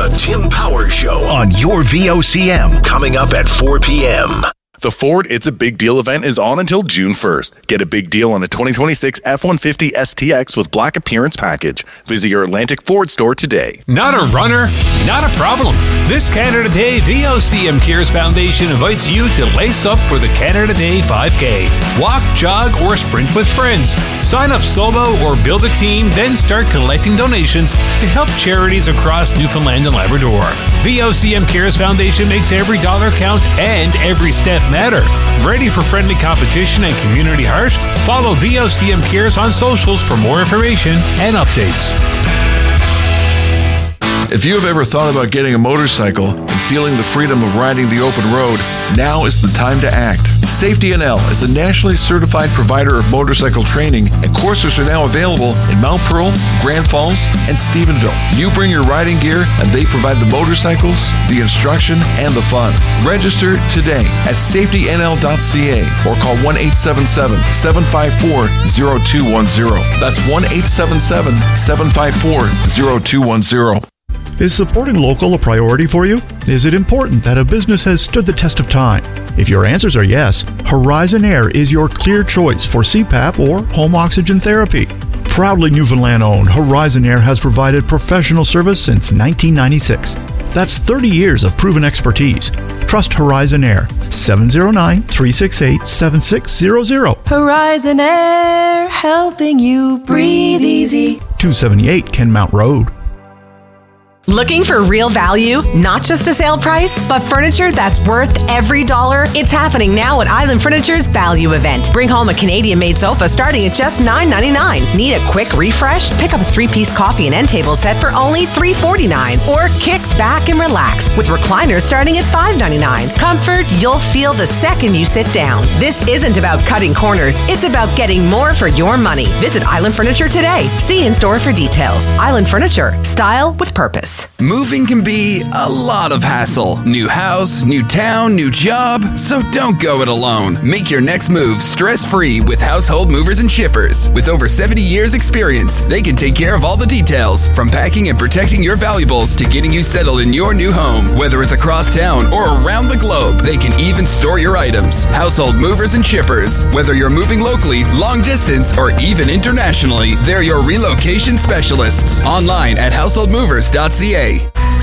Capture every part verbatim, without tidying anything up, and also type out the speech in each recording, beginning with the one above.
The Tim Power Show on your V O C M, coming up at four p.m. The Ford It's a Big Deal event is on until June first. Get a big deal on a twenty twenty-six F one fifty S T X with Black Appearance Package. Visit your Atlantic Ford store today. Not a runner? Not a problem. This Canada Day, V O C M Cares Foundation invites you to lace up for the Canada Day five K. Walk, jog, or sprint with friends. Sign up solo or build a team, then start collecting donations to help charities across Newfoundland and Labrador. V O C M Cares Foundation makes every dollar count and every step matter. Ready for friendly competition and community heart? Follow V O C M Cares on socials for more information and updates. If you have ever thought about getting a motorcycle and feeling the freedom of riding the open road, now is the time to act. Safety N L is a nationally certified provider of motorcycle training, and courses are now available in Mount Pearl, Grand Falls, and Stephenville. You bring your riding gear, and they provide the motorcycles, the instruction, and the fun. Register today at safety N L dot C A or call one eight seven seven, seven five four, zero two one zero. That's one eight seven seven, seven five four, zero two one zero. Is supporting local a priority for you? Is it important that a business has stood the test of time? If your answers are yes, Horizon Air is your clear choice for C PAP or home oxygen therapy. Proudly Newfoundland-owned, Horizon Air has provided professional service since nineteen ninety-six. That's thirty years of proven expertise. Trust Horizon Air, seven zero nine, three six eight, seven six zero zero. Horizon Air, helping you breathe easy. two seventy-eight Kenmount Road. Looking for real value? Not just a sale price, but furniture that's worth every dollar? It's happening now at Island Furniture's Value Event. Bring home a Canadian-made sofa starting at just nine ninety-nine. Need a quick refresh? Pick up a three-piece coffee and end table set for only three forty-nine. Or kick back and relax with recliners starting at five ninety-nine. Comfort you'll feel the second you sit down. This isn't about cutting corners. It's about getting more for your money. Visit Island Furniture today. See in-store for details. Island Furniture. Style with purpose. Moving can be a lot of hassle. New house, new town, new job. So don't go it alone. Make your next move stress-free with Household Movers and Shippers. With over seventy years experience, they can take care of all the details, from packing and protecting your valuables to getting you settled in your new home. Whether it's across town or around the globe, they can even store your items. Household Movers and Shippers. Whether you're moving locally, long distance, or even internationally, they're your relocation specialists. Online at household movers dot c a.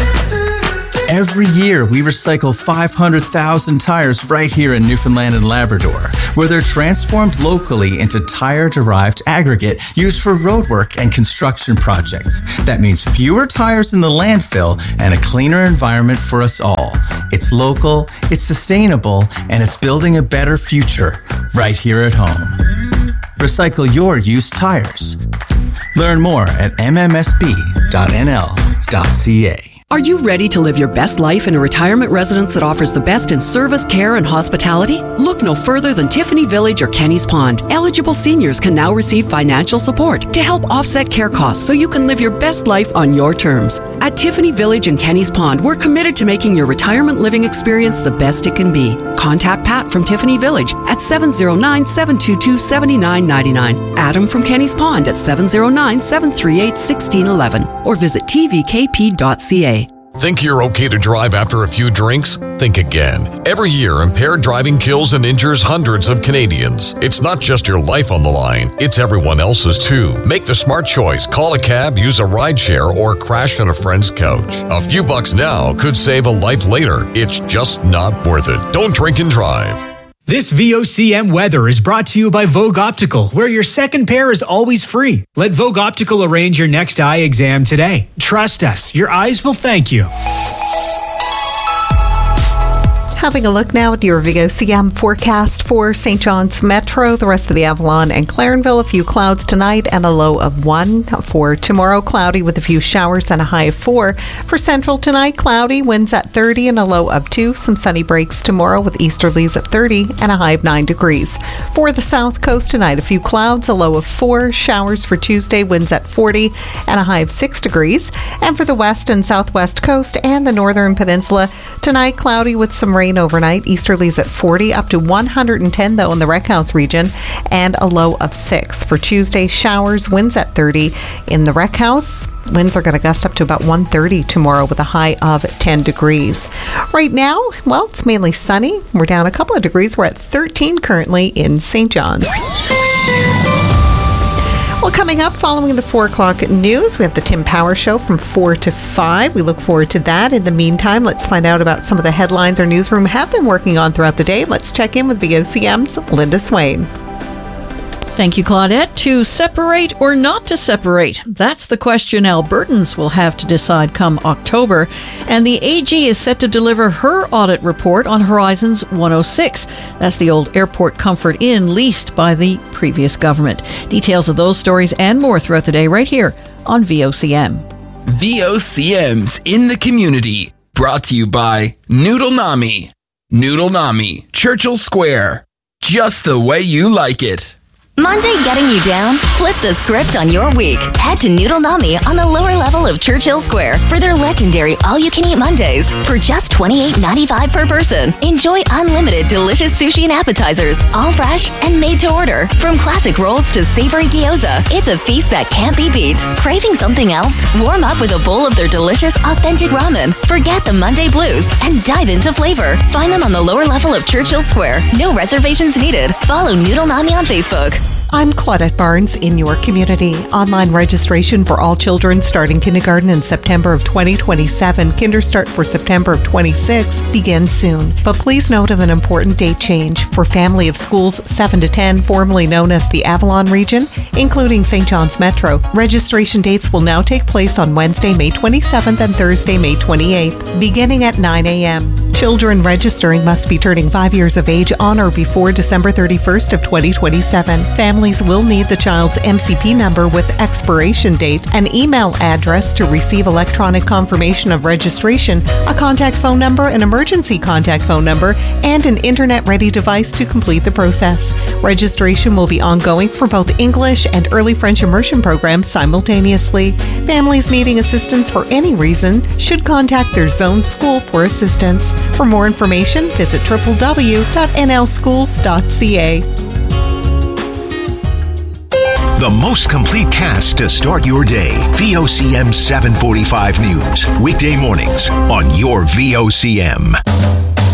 Every year, we recycle five hundred thousand tires right here in Newfoundland and Labrador, where they're transformed locally into tire-derived aggregate used for roadwork and construction projects. That means fewer tires in the landfill and a cleaner environment for us all. It's local, it's sustainable, and it's building a better future right here at home. Recycle your used tires. Learn more at m m s b dot n l dot c a. Are you ready to live your best life in a retirement residence that offers the best in service, care, and hospitality? Look no further than Tiffany Village or Kenny's Pond. Eligible seniors can now receive financial support to help offset care costs so you can live your best life on your terms. At Tiffany Village and Kenny's Pond, we're committed to making your retirement living experience the best it can be. Contact Pat from Tiffany Village at seven zero nine, seven two two, seven nine nine nine, Adam from Kenny's Pond at seven zero nine, seven three eight, one six one one, or visit t v k p dot c a. Think you're okay to drive after a few drinks? Think again. Every year, impaired driving kills and injures hundreds of Canadians. It's not just your life on the line, it's everyone else's too. Make the smart choice. Call a cab, use a rideshare, or crash on a friend's couch. A few bucks now could save a life later. It's just not worth it. Don't drink and drive. This V O C M weather is brought to you by Vogue Optical, where your second pair is always free. Let Vogue Optical arrange your next eye exam today. Trust us, your eyes will thank you. Having a look now at your V O C M forecast for Saint John's Metro, the rest of the Avalon and Clarenville. A few clouds tonight and a low of one. For tomorrow, cloudy with a few showers and a high of four. For Central tonight, cloudy, winds at thirty and a low of two. Some sunny breaks tomorrow with easterlies at thirty and a high of nine degrees. For the South Coast tonight, a few clouds, a low of four. Showers for Tuesday, winds at forty and a high of six degrees. And for the West and Southwest Coast and the Northern Peninsula, tonight, cloudy with some rain rain overnight. Easterlies at forty, up to one hundred ten though in the Wreck House region, and a low of six. For Tuesday, showers, winds at thirty in the Wreck House. Winds are going to gust up to about one thirty tomorrow with a high of ten degrees. Right now, well, it's mainly sunny. We're down a couple of degrees. We're at thirteen currently in Saint John's. Well, coming up following the four o'clock news, we have the Tim Power Show from four to five. We look forward to that. In the meantime, let's find out about some of the headlines our newsroom have been working on throughout the day. Let's check in with V O C M's Linda Swain. Thank you, Claudette. To separate or not to separate? That's the question Albertans will have to decide come October. And the A G is set to deliver her audit report on Horizons one oh six. That's the old Airport Comfort Inn leased by the previous government. Details of those stories and more throughout the day right here on V O C M. V O C M's in the community. Brought to you by Noodle Nami. Noodle Nami, Churchill Square. Just the way you like it. Monday getting you down? Flip the script on your week. Head to Noodle Nami on the lower level of Churchill Square for their legendary all-you-can-eat Mondays. For just twenty-eight ninety-five per person, enjoy unlimited delicious sushi and appetizers, all fresh and made to order. From classic rolls to savory gyoza, it's a feast that can't be beat. Craving something else? Warm up with a bowl of their delicious, authentic ramen. Forget the Monday blues and dive into flavor. Find them on the lower level of Churchill Square. No reservations needed. Follow Noodle Nami on Facebook. I'm Claudette Barnes in your community. Online registration for all children starting kindergarten in September of twenty twenty-seven. Kinderstart for September of twenty-six begins soon. But please note of an important date change for family of schools seven to ten, formerly known as the Avalon region, including Saint John's Metro. Registration dates will now take place on Wednesday, May twenty-seventh and Thursday, May twenty-eighth, beginning at nine a.m. Children registering must be turning five years of age on or before December thirty-first of twenty twenty-seven. Families will need the child's M C P number with expiration date, an email address to receive electronic confirmation of registration, a contact phone number, an emergency contact phone number, and an internet-ready device to complete the process. Registration will be ongoing for both English and early French immersion programs simultaneously. Families needing assistance for any reason should contact their zone school for assistance. For more information, visit w w w dot n l schools dot c a. The most complete cast to start your day. V O C M seven forty-five News. Weekday mornings on your V O C M.